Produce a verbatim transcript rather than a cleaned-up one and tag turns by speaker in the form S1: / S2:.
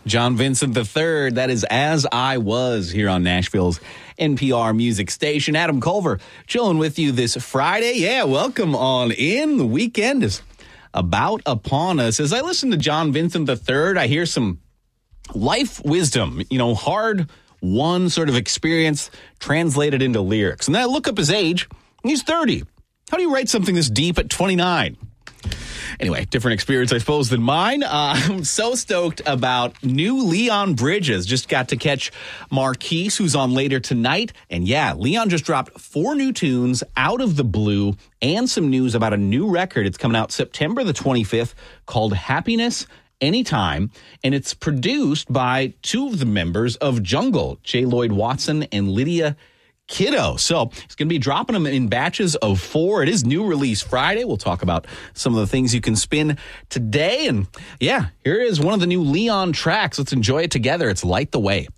S1: John Vincent the third, that is As I Was here on Nashville's N P R music station. Adam Culver chilling with you this Friday. Yeah, welcome on in. The weekend is about upon us. As I listen to John Vincent the third, I hear some life wisdom, you know, hard won sort of experience translated into lyrics. And then I look up his age, and he's thirty. How do you write something this deep at twenty-nine? Anyway, different experience, I suppose, than mine. Uh, I'm so stoked about new Leon Bridges. Just got to catch Marquise, who's on later tonight. And yeah, Leon just dropped four new tunes out of the blue and some news about a new record. It's coming out September the twenty-fifth called Happiness Anytime. And it's produced by two of the members of Jungle, J. Lloyd Watson and Lydia Kiddo. So it's going to be dropping them in batches of four. It is new release Friday. We'll talk about some of the things you can spin today. And yeah, here is one of the new Leon tracks. Let's enjoy it together. It's Light the Way.